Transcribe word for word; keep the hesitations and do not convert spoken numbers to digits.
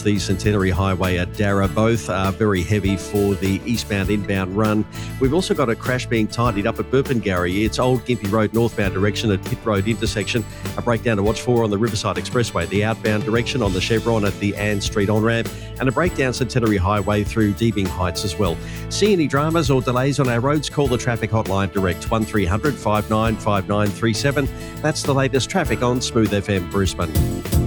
the Centenary Highway at Darra. Both are very heavy for the eastbound inbound run. We've also got a crash being tidied up at Burpengary. It's Old Gympie Road northbound direction at Pitt Road intersection. A breakdown to watch for on the Riverside Expressway, the outbound direction on the Chevron at the Ann Street on-ramp, and a breakdown Centenary Highway through Deebing Heights as well. See any dramas or delays on our roads? Call the traffic hotline direct, one three hundred five nine five nine three seven. That's the latest traffic on Smooth F M Brisbane.